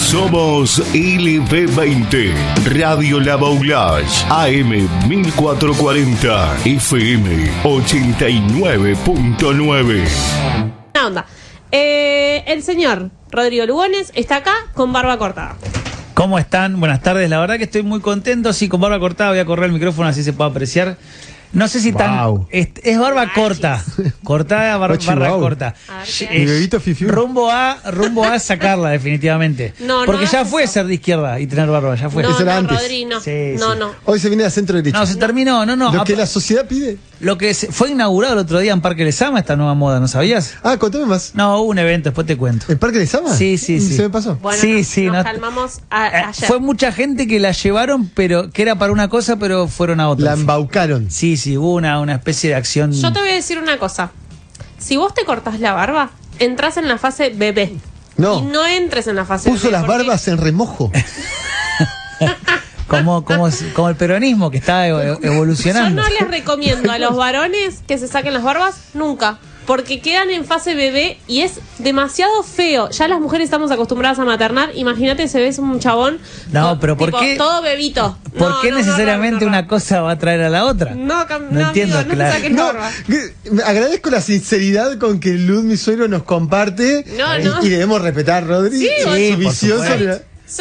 Somos LB20, Radio La Baulage, AM 1440, FM 89.9. Una onda. El señor Rodrigo Lugones está acá con barba cortada. ¿Cómo están? Buenas tardes. La verdad que estoy muy contento. Sí, con barba cortada voy a correr el micrófono así se puede apreciar. No sé si tan... Es barba corta. Cortada, barba corta. Rumbo a sacarla definitivamente. Porque ya fue ser de izquierda y tener barba, ya fue. No, Eso era antes. Rodri, no. Sí. No. Hoy se viene a centro derecha. No, se terminó, no. Lo que la sociedad pide. Lo que fue inaugurado el otro día en Parque Lezama, esta nueva moda, ¿no sabías? Ah, contame más. No, hubo un evento, después te cuento. ¿El Parque Lezama? Sí. ¿Se me pasó? Bueno, Sí, nos calmamos ayer. Fue mucha gente que la llevaron, pero que era para una cosa, pero fueron a otra. La embaucaron. Sí, hubo una especie de acción. Yo te voy a decir una cosa. Si vos te cortás la barba, entras en la fase bebé. No. Y no entres en la fase Puso bebé. las barbas en remojo. Como el peronismo que está Yo evolucionando. no les recomiendo a los varones que se saquen las barbas nunca. Porque quedan en fase bebé y es demasiado feo. Ya las mujeres estamos acostumbradas a maternar. Imagínate si ves un chabón. No, pero ¿por tipo, qué? todo bebito. ¿Por qué necesariamente una cosa va a traer a la otra? No entiendo, amigo, claro. no te saques la barba. Agradezco la sinceridad con que Luz, mi suegro, nos comparte. No. Y debemos respetar, Rodri. Sí, su por visión supuesto. sobre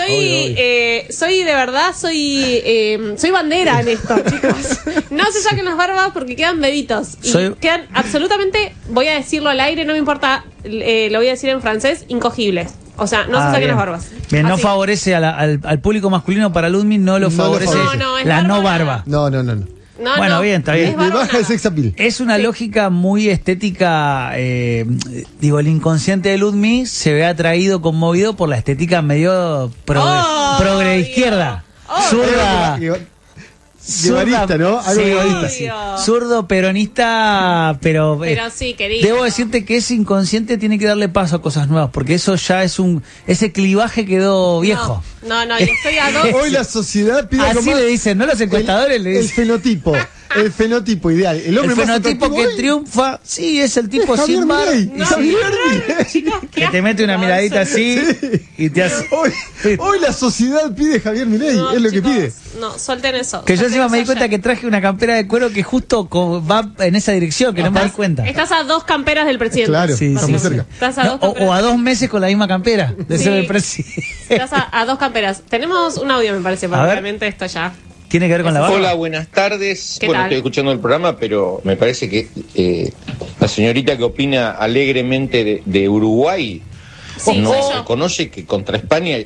Soy de verdad, soy bandera en esto, chicos. No se saquen las barbas porque quedan bebitos. Y quedan absolutamente, voy a decirlo al aire, no me importa, lo voy a decir en francés, incogibles. O sea, no se saquen las barbas. Bien, no así. favorece al público masculino para Ludmilla, no lo favorece es la no barba. barba. No. Bueno, bien, está bien. Le baja el sex appeal. Es una lógica muy estética, el inconsciente de Ludmilla se ve atraído, conmovido por la estética medio progre izquierda. Zurda. Guevarista, ¿no? Algo guevarista, sí. Zurdo, peronista, pero sí, querido. debo decirte que ese inconsciente tiene que darle paso a cosas nuevas, porque eso ya ese clivaje quedó viejo. No, y estoy a dos. Hoy la sociedad pide Así le dicen, ¿no? Los encuestadores le el dicen. fenotipo ideal. El hombre El más fenotipo atractivo que hoy triunfa, sí, es el tipo Javier sin bar. Milei. Javier Milei. Chicos, Que te mete una miradita así y te hace... Hoy la sociedad pide Javier Milei, No, es lo chicos, que pide. No, suelten eso. Que yo Suelten encima me di eso cuenta ya. que traje una campera de cuero que justo va en esa dirección, que no me di cuenta. Estás a 2 camperas del presidente. Claro, Sí, estamos sí. cerca. Estás a No, 2 camperas. o a 2 meses con la misma campera de Sí. ser el presidente. Estás a 2 camperas. Tenemos un audio, me parece, A porque ver. realmente esto ya. ¿Tiene que ver con la barba? Hola, buenas tardes. ¿Qué Bueno, tal? estoy escuchando el programa, pero me parece que la señorita que opina alegremente de Uruguay Sí, no soy yo. conoce que contra España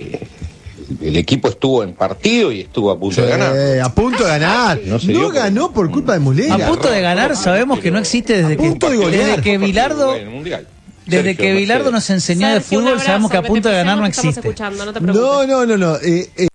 el equipo estuvo en partido y estuvo a punto de ganar. A punto de ganar. No se No dio ganó por culpa de Mulera. A punto de ganar sabemos que no existe desde A punto de golear. desde que Bilardo... En el Mundial. Desde Sergio que Bilardo Mercedes. nos enseñó de Sergio, un fútbol, abrazo, sabemos que a punto de ganar no te estamos existe. escuchando, no te preocupes. No.